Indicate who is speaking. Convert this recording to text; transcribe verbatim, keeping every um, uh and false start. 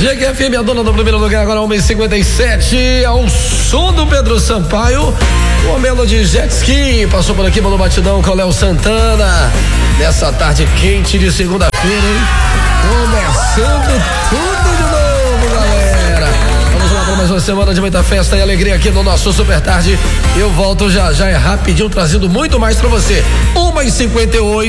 Speaker 1: G Q F M, a dona do primeiro lugar, agora uma e cinquenta e sete, ao som do Pedro Sampaio, o Melody Jet Ski, passou por aqui, mandou batidão com o Léo Santana, nessa tarde quente de segunda-feira, hein? Começando tudo de novo, galera. Vamos lá para mais uma semana de muita festa e alegria aqui no nosso Super Tarde. Eu volto já já, é rapidinho, trazendo muito mais pra você. uma e cinquenta e oito.